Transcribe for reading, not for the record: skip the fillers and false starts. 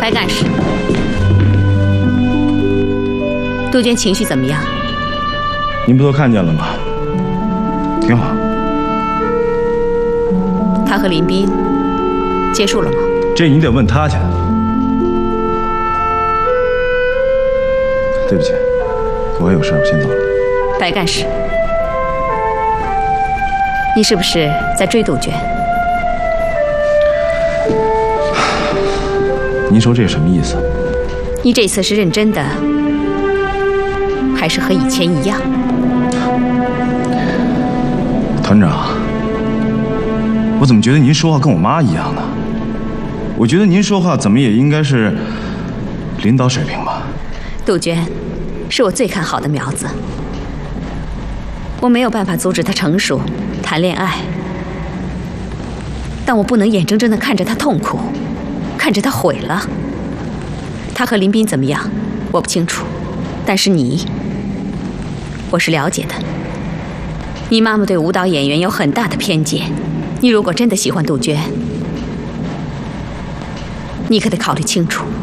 白干事，杜鹃情绪怎么样？ 您不都看见了吗？挺好。 他和林斌结束了吗？ 这你得问他去。对不起，我还有事，我先走了。 白干事，你是不是在追杜鹃？ 您说这什么意思？ 你这次是认真的，还是和以前一样？ 团长，我怎么觉得您说话跟我妈一样呢？我觉得您说话怎么也应该是领导水平吧。 杜鹃是我最看好的苗子，我没有办法阻止她成熟谈恋爱，但我不能眼睁睁地看着她痛苦，看着她毁了。她和林斌怎么样我不清楚，但是你我是了解的。你妈妈对舞蹈演员有很大的偏见，你如果真的喜欢杜鹃，你可得考虑清楚。